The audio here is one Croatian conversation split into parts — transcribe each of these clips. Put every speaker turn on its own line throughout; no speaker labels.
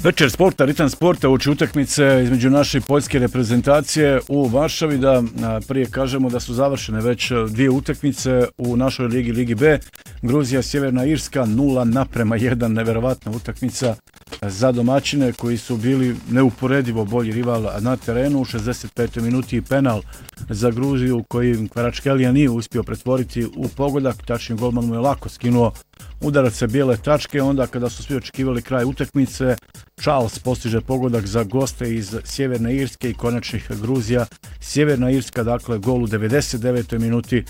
Večer sporta, ritam sporta, uoči utakmice između naše i poljske reprezentacije u Varšavi. Da prije kažemo da su završene već dvije utakmice u našoj ligi, Ligi B. Gruzija, Sjeverna Irska 0:1, neverovatna utakmica za domaćine koji su bili neuporedivo bolji rival na terenu. U 65. minuti i penal za Gruziju koji Kvaratskhelia nije uspio pretvoriti u pogodak, tačnije golman mu je lako skinuo udarac sa bijele tačke. Onda kada su svi očekivali kraj utakmice, Charles postiže pogodak za goste iz Sjeverne Irske i konačnih Gruzija. Sjeverna Irska, dakle, gol u 99. minuti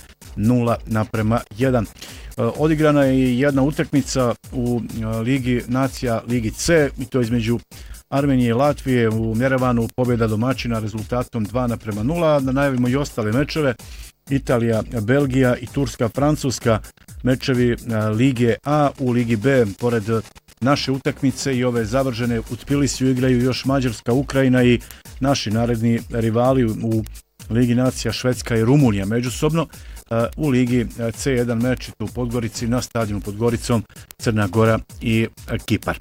0:1. Odigrana je jedna utakmica u Ligi nacija, Ligi C, i to između Armenije i Latvije u Jerevanu, pobjeda domaćina rezultatom 2:0. Da najavimo i ostale mečeve: Italija, Belgija i Turska, Francuska. Mečevi Lige A. U Ligi B, pored naše utakmice i ove završene, u Tbilisiju igraju još Mađarska, Ukrajina i naši naredni rivali u Ligi nacija, Švedska i Rumunija. Međusobno u Ligi C jedan meč u Podgorici, na stadionu pod Goricom, Crna Gora i Kipar.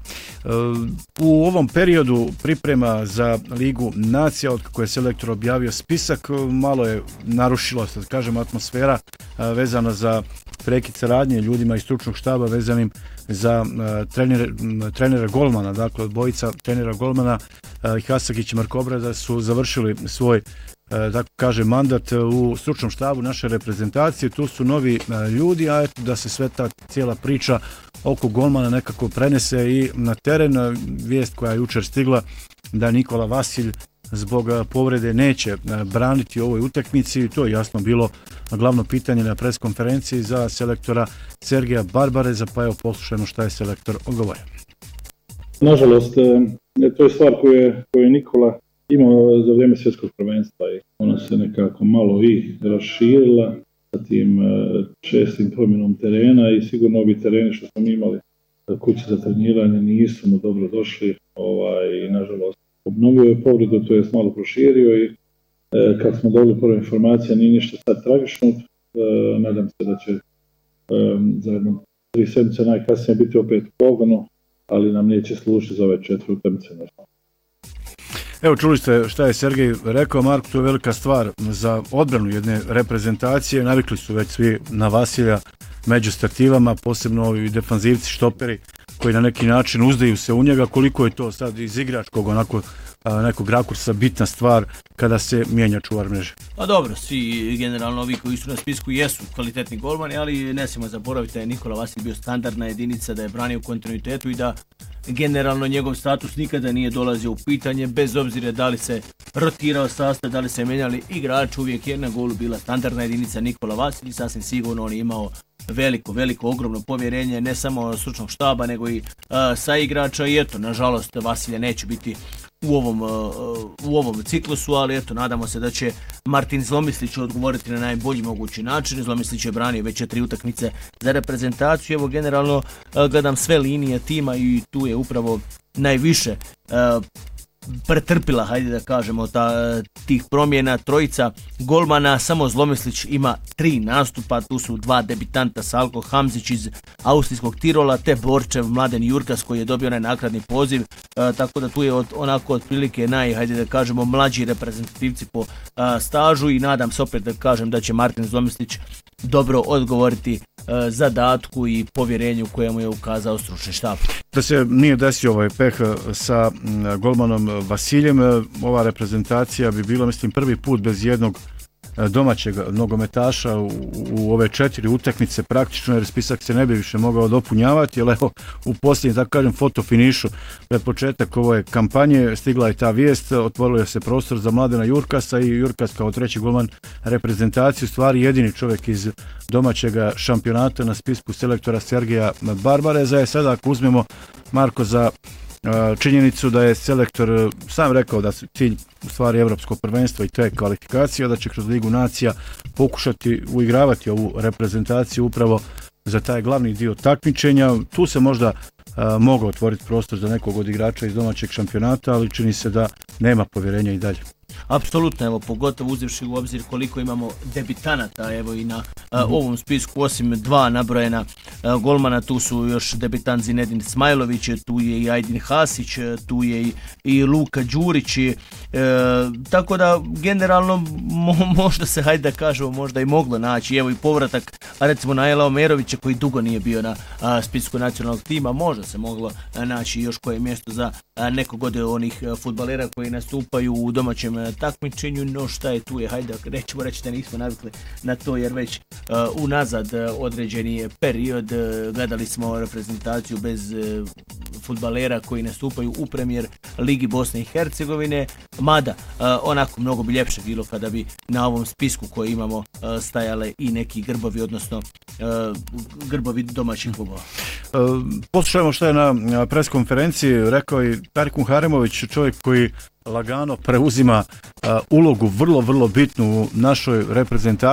U ovom periodu priprema za Ligu nacija, od kako je selektor objavio spisak, malo je narušilo, da kažem, atmosfera vezana za prekid saradnje ljudima iz stručnog štaba vezanim za trenera golmana. Dakle, dvojica trenera golmana, Hasagić i Markobrada, su završili svoj, tako kaže, mandat u stručnom štabu naše reprezentacije. Tu su novi ljudi, a eto da se sve ta cijela priča oko golmana nekako prenese i na teren. Vijest koja je jučer stigla da Nikola Vasilj zbog povrede neće braniti u ovoj utakmici. To je jasno bilo glavno pitanje na preskonferenciji za selektora Sergeja Barbareza, pa evo poslušajmo šta je selektor odgovorio.
Nažalost, to je stvar koju je Nikola imao za vrijeme svjetskog prvenstva i ona se nekako malo i raširila sa tim čestim promjenom terena i sigurno ovi tereni što smo imali kuće za treniranje nisu mu dobro došli i nažalost obnovio je povredu, to je malo proširio i kad smo dobili prve informacije nije ništa sad tragično. Nadam se da će za jedno 3 sedmice najkasnije biti opet pogonu, ali nam neće služiti za ove 4 utakmice.
Evo, čuli ste šta je Sergej rekao, Marko, to je velika stvar za odbranu jedne reprezentacije. Navikli su već svi na Vasilja među stativama, posebno ovi defanzivci, štoperi, koji na neki način uzdaju se u njega. Koliko je to sad iz igračkog onako nekog rakursa bitna stvar kada se mijenja čuvar mreže?
Pa dobro, svi generalno ovi koji su na spisku jesu kvalitetni golmani, ali ne smijemo zaboraviti da je Nikola Vasilj bio standardna jedinica, da je branio u kontinuitetu i da generalno njegov status nikada nije dolazio u pitanje, bez obzira da li se rotirao sastav, da li se menjali igrači, uvijek je na golu bila standardna jedinica Nikola Vasilj i sasvim sigurno on je imao veliko, ogromno povjerenje ne samo stručnog štaba nego i sa igrača. I eto, nažalost, Vasilja neće biti u ovom ciklusu, ali eto, nadamo se da će Martin Zlomislić odgovoriti na najbolji mogući način. Zlomislić je branio već 4 utakmice za reprezentaciju. Evo, generalno gledam sve linije tima i tu je upravo najviše pretrpila, hajde da kažemo, tih promjena. Trojica golmana, samo Zlomislić ima 3 nastupa, tu su 2 debitanta, Salko Hamzić iz austrijskog Tirola te Borčev Mladen Jurkas koji je dobio onaj naknadni poziv, tako da tu je onako otprilike hajde da kažemo, mlađi reprezentativci po stažu i nadam se opet da kažem da će Martin Zlomislić dobro odgovoriti zadatku i povjerenju kojemu je ukazao stručni štab.
Da se nije desio ovaj peh sa golmanom Vasiljem, ova reprezentacija bi bila, mislim, prvi put bez jednog domaćeg nogometaša u ove 4 utakmice praktično, jer spisak se ne bi više mogao dopunjavati, ali evo u posljednjem, tako kažem, fotofinišu pred početak ove kampanje stigla je ta vijest, otvorio se prostor za Mladena Jurkasa i Jurkas kao treći golman reprezentacije, u stvari jedini čovjek iz domaćeg šampionata na spisku selektora Sergeja Barbareza. Je sada, ako uzmemo, Marko, za činjenicu da je selektor sam rekao da su cilj u stvari evropsko prvenstvo i te kvalifikacije, da će kroz Ligu nacija pokušati uigravati ovu reprezentaciju upravo za taj glavni dio takmičenja. Tu se možda mogao otvoriti prostor za nekog od igrača iz domaćeg šampionata, ali čini se da nema povjerenja i dalje.
Apsolutno, evo, pogotovo uzevši u obzir koliko imamo debitanata, evo i na ovom spisku, osim 2 nabrojena golmana, tu su još debitant Zinedin Smajlović, tu je i Ajdin Hasić, tu je i Luka Đurić, tako da generalno možda se, hajde da kažemo, možda i moglo naći, evo i povratak recimo na Ela Omerovića koji dugo nije bio na spisku nacionalnog tima, možda se moglo naći još koje mjesto za nekog od onih fudbalera koji nastupaju u domaćem takmičenju, no šta je tu je, hajde nećemo reći da nismo navikli na to jer već unazad određeni period gledali smo reprezentaciju bez fudbalera koji nastupaju u Premier Ligi Bosne i Hercegovine, mada onako mnogo bi ljepše bilo kada bi na ovom spisku koji imamo stajale i neki grbovi, odnosno grbovi domaćih klubova.
Poslušajmo što je na preskonferenciji rekao i Tarik Muharemović, čovjek koji lagano preuzima ulogu vrlo bitnu u našoj reprezentaciji.